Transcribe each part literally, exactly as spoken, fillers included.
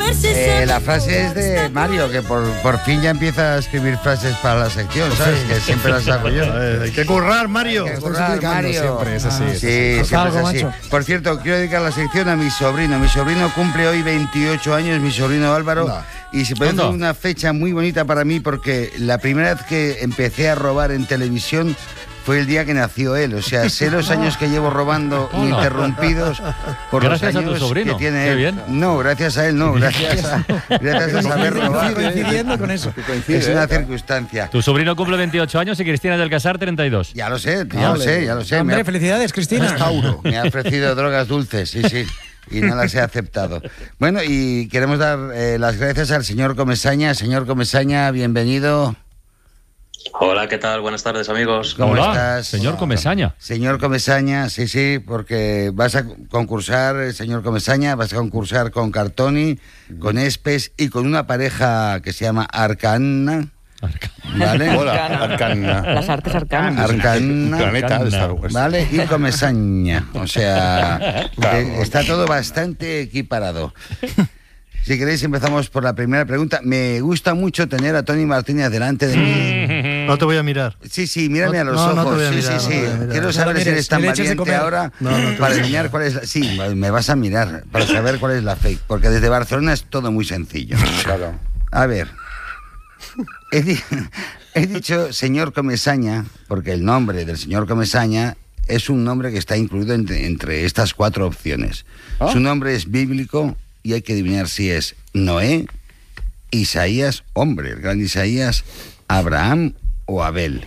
Eh, la frase es de Mario, que por, por fin ya empieza a escribir frases para la sección, ¿sabes? Que siempre las hago yo. Hay que currar, Mario. Hay que currar, Mario. Siempre es así. Ah, sí, siempre es algo, así. macho. Por cierto, quiero dedicar la sección a mi sobrino. Mi sobrino cumple hoy veintiocho años, mi sobrino Álvaro. No. Y se parece una fecha muy bonita para mí porque la primera vez que empecé a robar en televisión fue el día que nació él. O sea, sé los años que llevo robando oh, no. ininterrumpidos por gracias los años a tu sobrino. que tiene Qué él. bien. No, gracias a él no, gracias a, gracias a saber robar. Coincidiendo con eso. Es una circunstancia. Tu sobrino cumple veintiocho años y Cristina del Casar treinta y dos. Ya lo sé, ya lo sé, ya lo sé. Hombre, Me ha- felicidades, Cristina. Tauro. Me ha ofrecido drogas dulces, sí, sí. Y no las he aceptado. Bueno, y queremos dar eh, las gracias al señor Comesaña. Señor Comesaña, bienvenido. Hola, ¿qué tal? Buenas tardes, amigos. ¿Cómo Hola, estás? señor Comesaña. Señor Comesaña, sí, sí, porque vas a concursar, eh, señor Comesaña, vas a concursar con Cartoni, con Espes y con una pareja que se llama Arcana. ¿Vale? Hola, Arcana. Las artes arcanas. Arcana. Planeta de Star Wars. ¿Vale? Y Comesaña. O sea, Claro. eh, está todo bastante equiparado. Si queréis, empezamos por la primera pregunta. Me gusta mucho tener a Tony Martínez delante de mí. No te voy a mirar. Sí, sí, mírame a los No, no ojos. te voy a sí, mirar, sí, no sí. te voy a mirar. Quiero No saber lo si eres mires, tan ni le eches de valiente comer. ahora No, no te voy para a mirar. adivinar cuál es la... Sí, me vas a mirar para saber cuál es la fake. Porque desde Barcelona es todo muy sencillo. Claro. A ver. He, di- he dicho señor Comesaña porque el nombre del señor Comesaña es un nombre que está incluido entre, entre estas cuatro opciones. ¿Ah? Su nombre es bíblico y hay que adivinar si es Noé, Isaías, hombre, el gran Isaías, Abraham o Abel.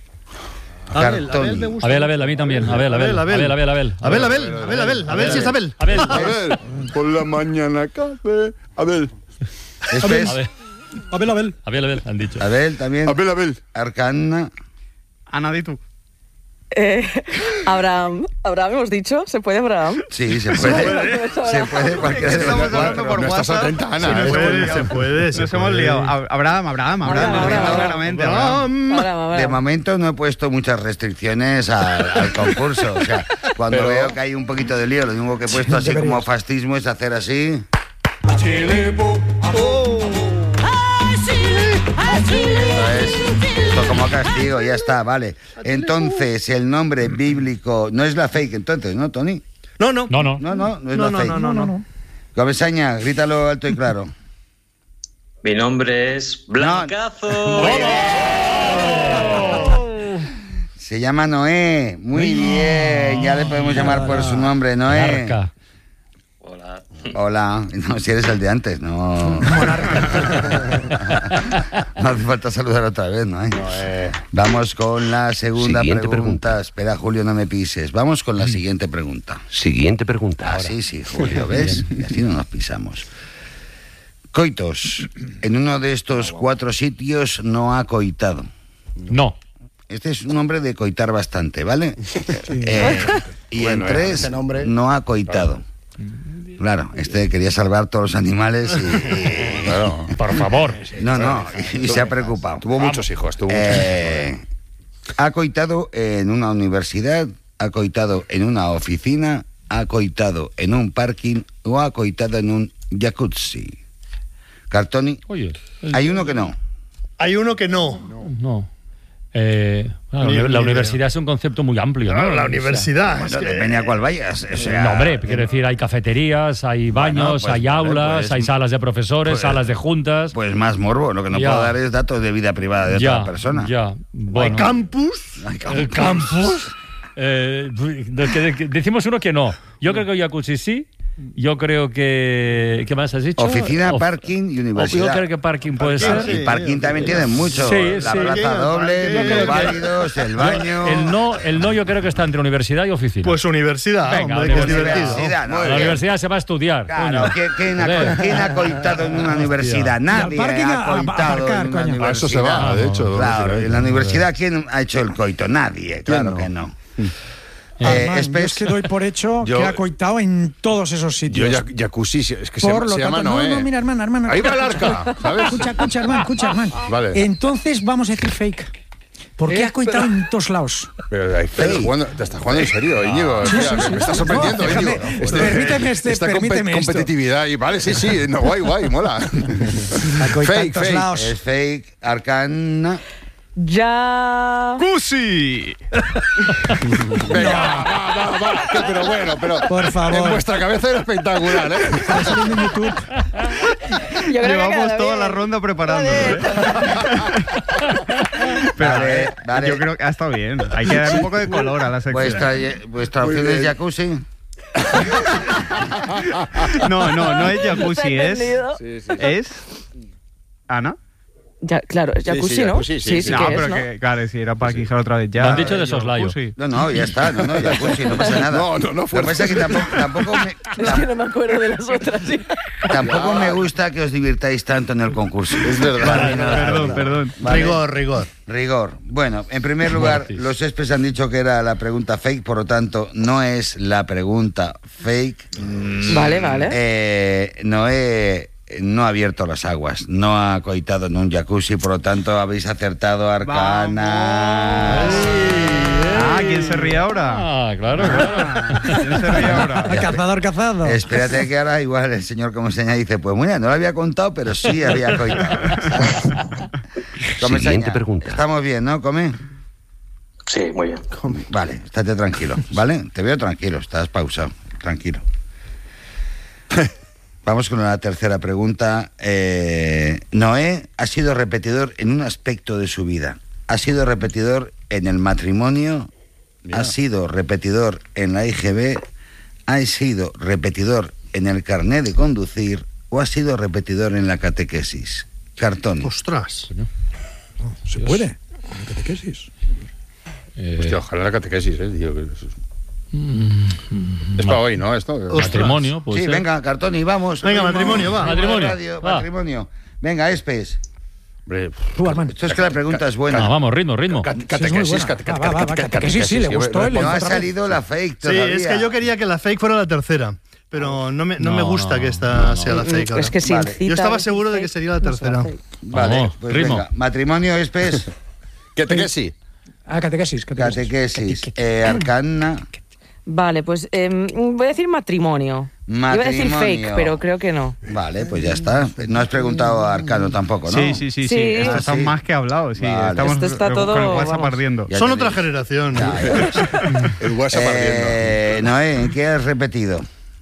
Abel, Cartoni. Abel me gusta. Abel, Abel, a mí también. Abel, Abel, Abel, Abel, Abel, Abel. Abel, Abel, Abel, Abel, Abel, si es Abel. Abel. A ver, por la mañana café. Abel. Esto es Abel, Abel, Abel. Abel, Abel, han dicho. Abel también. Abel, Abel. Arcana. Ana, di tú. Eh, Abraham. Abraham hemos dicho. ¿Se puede Abraham? Sí, se puede. Se puede cualquiera de las cuatro. Pero no estás atenta, Ana. Se ¿eh? puede, se puede. Nos hemos liado. Ab- Abraham, Abraham, Abraham, Abraham, Abraham, Abraham. claramente. Abraham. Abraham, Abraham. De momento no he puesto muchas restricciones al, al concurso. O sea, cuando Pero- veo que hay un poquito de lío, lo único que he puesto así como fascismo es hacer así. Esto como castigo, ya está, vale. Entonces, el nombre bíblico no es la fake, entonces, ¿no, Tony? No, no. No, no. No, no, no es No, la no, fake. no, no, no, no. Comesaña, grítalo alto y claro. Mi nombre es Blancazo. Se llama Noé. Muy bien, ya le podemos llamar por su nombre, Noé. Arca. Hola. Hola, no, si eres el de antes, no. No hace falta saludar otra vez, ¿no? ¿Eh? Vamos con la segunda Siguiente pregunta. pregunta. Espera, Julio, no me pises. Vamos con la siguiente pregunta. Siguiente pregunta. Ah, sí, sí, Julio, ¿ves? Y así no nos pisamos. Coitos, en uno de estos cuatro sitios no ha coitado. No. Este es un nombre de coitar bastante, ¿vale? Eh, y Bueno, en tres ese nombre. no ha coitado. Claro, este quería salvar todos los animales y... y- Claro. Por favor. no, no, y, se ha preocupado. Tuvo muchos hijos, tuvo muchos Eh, ha coitado en una universidad, ha coitado en una oficina, ha coitado en un parking o ha coitado en un jacuzzi. Cartoni, Oye. el- hay uno que no. Hay uno que no. No. Eh, claro, Ni- la ni universidad idea. es un concepto muy amplio, ¿no? Claro, la O sea, universidad. Bueno, es que- depende a cuál vayas. O sea, no, hombre, quiero decir, hay cafeterías, hay Bueno, baños, pues, hay vale, aulas, pues, hay salas de profesores, pues, salas de juntas. Pues más morbo, lo que no Ya. puedo dar es datos de vida privada de ya, otra persona. ya. Hay Bueno, campus. el campus. Eh, de- que- que- decimos uno que no. Yo creo que jacuzzi sí. Yo creo que... ¿Qué más has dicho? Oficina, Of- parking y Yo universidad. creo que parking puede Parking, ser. Y parking también tienen mucho. Sí, la sí. plaza doble, Yo creo los que- válidos, el baño. El no, el no yo creo que está entre universidad y oficina. Pues universidad, Venga, hombre, que es universidad. divertido. Universidad, ¿no? la Bien. universidad se va a estudiar. Claro, coño. ¿quién, quién ha, Joder. quién ha coitado en una universidad? Nadie parking a- ha a- a coitado aparcar, en una coño. universidad. A eso se va, de hecho. Claro, en la universidad, ¿quién ha hecho el coito? Nadie, claro no? que no. Eh, Eh, yo Espes- es que doy por hecho Yo- que ha coitado en todos esos Yo, sitios. ya- jacuzzi, es que se, Por llama- lo se llama tanto, Noé. no, no, mira, hermana, hermana. Ahí va el escucha, arca, ¿sabes? Escucha, escucha, hermano, escucha, hermano. Vale. Entonces vamos a decir fake. ¿Por qué has coitado en todos lados? Pero ahí estás jugando, te estás jugando en serio, Íñigo. Sí, Hostia, sí, sí. Me estás sorprendiendo, No, déjame, Íñigo. permíteme este- esta permíteme esto. competitividad. Y vale, sí, sí. No, guay, guay, mola. Ha coitado en Fake, todos fake. lados. Es fake, Arcana. Ya... ¡Cusi! Venga, va, va, va, va. Que- Pero bueno, pero. Por favor. En vuestra cabeza era espectacular, ¿eh? Está saliendo en YouTube. Yo creo que Llevamos queda toda bien. la ronda preparándonos, Joder. ¿eh? Pero, Vale, eh, vale. yo creo que ha estado bien. Hay que dar un poco de color a la sección. Vuestra, vuestra Muy opción es bien. jacuzzi. No, no, no es jacuzzi, es... entendido. Sí, sí. ¿Es? ¿Ana? Ya, claro, es Sí, jacuzzi, sí, ¿no? jacuzzi, sí, sí. no, que pero es, ¿no? que, claro, si era para quijar otra vez ya. Lo han dicho de yo, soslayo. jacuzzi. No, no, ya está, no, no, jacuzzi, no pasa nada. No, no, no Lo que pasa es que fuerces. tampoco, tampoco, me, Es que no me acuerdo de las otras. sí. tampoco me gusta que os divirtáis tanto en el concurso. Es verdad. Vale, no, Perdón, no. perdón. Vale. Rigor, rigor. Rigor. Bueno, en primer lugar, Mortis. los experts han dicho que era la pregunta fake, por lo tanto, no es la pregunta fake. Vale, vale. Eh, Noé no ha abierto las aguas, no ha coitado en un jacuzzi, por lo tanto, habéis acertado, Arcana. Ah, ¿quién se ríe ahora? Ah, claro, claro. ¿Quién se ríe ahora? Cazador, cazado. Espérate que ahora igual el señor como señala dice, pues mira, no lo había contado, pero sí había coitado. Come, Siguiente seña. pregunta. Estamos bien, ¿no? Come. Sí, muy bien. Vale, estate tranquilo, ¿vale? Te veo tranquilo, estás pausado, tranquilo. Vamos con la tercera pregunta. Eh, Noé ha sido repetidor en un aspecto de su vida. Ha sido repetidor en el matrimonio, Mira. ha sido repetidor en la I G B, ha sido repetidor en el carné de conducir o ha sido repetidor en la catequesis. Cartón. Ostras. Se puede. ¿En catequesis? Eh, Hostia, ojalá la catequesis, ¿eh? Tío, que es mm, es para hoy, ¿no? Esto. matrimonio, pues. Sí, venga, Cartoni, vamos. Venga, Ritmo, matrimonio, va. ritmo de Matrimonio, radio, va. matrimonio. Venga, Espes. Hombre, Tú, Armando. Esto es que la pregunta es buena. No, vamos, ritmo, ritmo. cat- Sí, es muy catequesis, buena. cat- cat- Va, va, va, cat- cat- catequesis, sí, le gustó, le No ha otra vez. salido la fake Sí, todavía. es que yo quería que la fake fuera la tercera. Pero no me, no No, me gusta no, que esta no, no. sea la fake. ahora. Es que sin Vale. cita, Yo estaba sin seguro de que fake, sería la no será tercera. fake. Vale, Vamos, pues ritmo. venga. Matrimonio, Espes. Catequesis. Ah, catequesis. Catequesis. Catequesis. Eh, Arcana. Vale, pues em, voy a decir matrimonio. Iba a decir Matrimonio. fake, pero creo que no. Vale, pues ya está. No has preguntado a Arcano tampoco, ¿no? Sí, sí, sí, sí. Sí. Esto Ah, está sí. más que hablado. Sí, Vale. estamos Esto está con todo, el WhatsApp vamos. ardiendo. Ya Son te otra digo. generación. Ya, ya. El WhatsApp ardiendo. Eh, Noé, ¿en qué has repetido?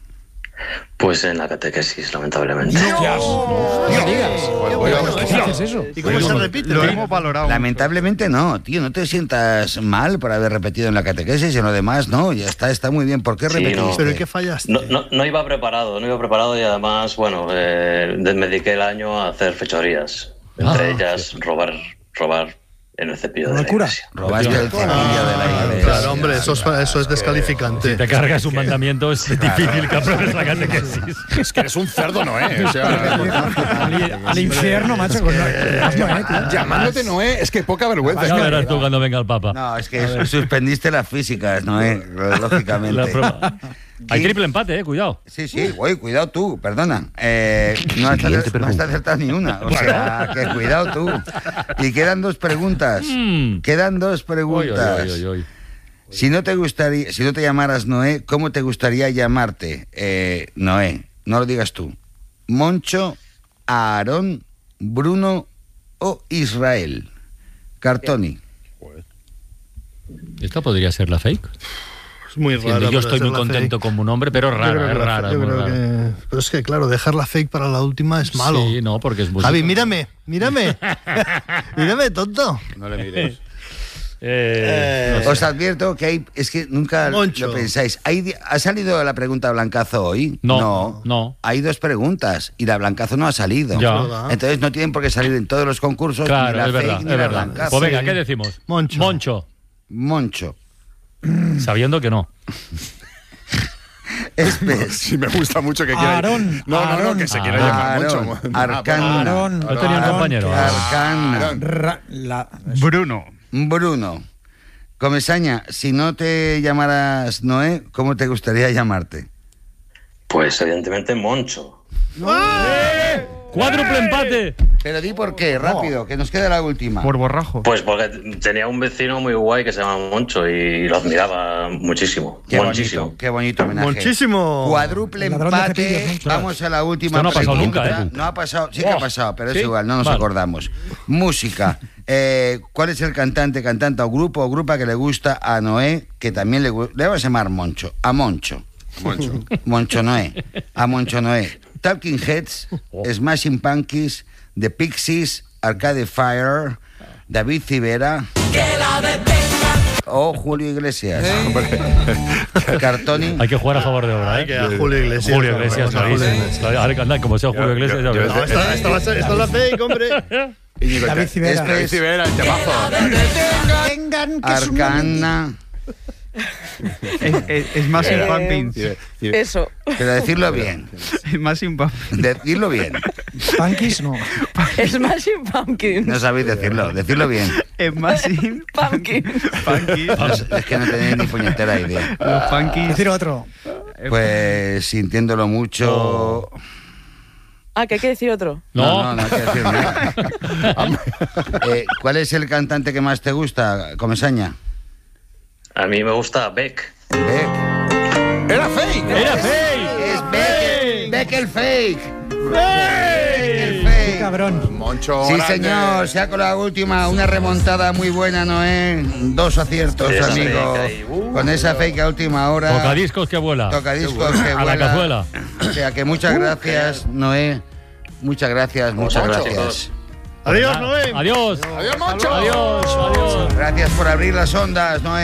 Pues en la catequesis, lamentablemente. No me digas. Oye, ¿Por qué haces eso? ¿Y cómo se repite? Lo hemos valorado. Lamentablemente no, tío, no te sientas mal por haber repetido en la catequesis y en lo demás, no, ya está, está muy bien. ¿Por qué Sí, repetiste? no. ¿Pero en qué fallaste? No, no, no iba preparado, no iba preparado y además, bueno, eh, de- me dediqué el año a hacer fechorías. Entre Ah, ellas, robar, robar en el cepillo de la Locura. iglesia. Robaste el cepillo de la Ah, iglesia. claro, hombre, eso es, eso es descalificante. Si te cargas un mandamiento, es difícil que apruebes la catequesis. Es que eres un cerdo, Noé. O sea, Al, al infierno, macho. Con llamándote Noé, es que poca vergüenza. Ya Es que- verás tú cuando venga el Papa. No, es que suspendiste las físicas, ¿no? Eh? Lógicamente. La prueba. Hay ¿Qué? triple empate, eh, cuidado. Sí, sí, oye, cuidado tú, perdona. Eh, no, has Siguiente acer- no has pregunta. acertado ni una. O sea, que cuidado tú. Y quedan dos preguntas. Mm. Quedan dos Oy, preguntas. oy, oy, oy, oy. Si no te gustaría, si no te llamaras Noé, ¿cómo te gustaría llamarte? Eh, Noé, no lo digas tú. Moncho, Aarón, Bruno o Israel. Cartoni. ¿Esta podría ser la fake? Es muy Diciendo, raro. yo estoy muy contento con un nombre, pero rara, es rara. es muy rara. Pero es que, claro, dejar la fake para la última es malo. Sí, no, porque es música. Javi, mírame, mírame. Mírame, tonto. No le mires. Eh, Os advierto que hay, es que nunca Moncho. lo pensáis. Hay di- ¿Ha salido la pregunta Blancazo hoy? No, no. Hay dos preguntas y la Blancazo no ha salido. Ya. ¿Verdad? Entonces no tienen por qué salir en todos los concursos ni claro, la es fake verdad, ni es la verdad. Blancazo. Pues venga, Sí. ¿qué decimos? Moncho. Moncho, Moncho. sabiendo que no. Espes. Sí, me gusta mucho que quiera. Aarón, No, no, no, Aarón. que se quiera llamar Aarón, Moncho. Arcana. Aarón. Yo tenía un Aarón, compañero. que- Arcana. Ra- la- Bruno. Bruno. Comesaña, si no te llamaras Noé, ¿cómo te gustaría llamarte? Pues evidentemente Moncho. Cuádruple empate. Pero di por qué, rápido, que nos queda la última. Por borrajo. Pues porque tenía un vecino muy guay que se llama Moncho y lo admiraba muchísimo. Qué muchísimo. bonito, qué bonito homenaje. Muchísimo. Cuádruple El ladrón de empate. cepillos, ¿no? Vamos a la última Esto no ha pasado pregunta. nunca, ¿eh? No ha pasado, sí que ha pasado, pero es ¿Sí? igual, no nos Vale. acordamos. Música. Eh, ¿Cuál es el cantante, cantante o grupo o grupa que le gusta a Noé, que también le gusta? Le vamos a llamar Moncho. A Moncho. Moncho. Moncho Noé. A Moncho Noé. Talking Heads, Smashing Pumpkins, The Pixies, Arcade Fire, David Civera o Julio Iglesias. Cartoni. Hay que jugar a favor de obra, Hay ¿eh? que a Julio Iglesias. Julio Iglesias, Vamos a Julio clarísimo. Iglesias. Ahora que anda, como sea Julio Iglesias, ya yo- verás. No, esta, esta va a ser, esta es la fake, hombre. Íñigo, David te- Civera. Este es Civera, el temazo. Vengan, que es un Arcana. Es, es, es más Eh, Pumpkins. Cibe- Cibe- Eso. Pero decirlo bien. Es más Pumpkins. Decirlo bien. Punkis, no. Smashing Pumpkins. No sabéis decirlo. Decirlo bien. Es más Pumpkins. Pumpkins. No sé, es que no tenéis ni puñetera idea. Los Pumpkins. Decir otro. Pues sintiéndolo mucho. Ah, que hay que decir otro. No, No, no, no hay que decir nada. Eh, ¿Cuál es el cantante que más te gusta, Comesaña? A mí me gusta Beck. Beck. ¡Era fake! ¡Era fake! Es Beck. Beck el fake. El Qué fake. cabrón. Moncho. Sí, grande. señor, se ha con la última, una remontada muy buena, Noé. Dos aciertos, Esa amigo. fake ahí, uh. Con esa fake a última hora. Tocadiscos que vuela. Tocadiscos que A la vuela. cazuela. O sea que muchas gracias, Noé. Muchas gracias, muchas Moncho, gracias. chicos. Adiós, Noé. Adiós. ¡Adiós, Moncho! Adiós. Adiós. Gracias por abrir las ondas, Noé.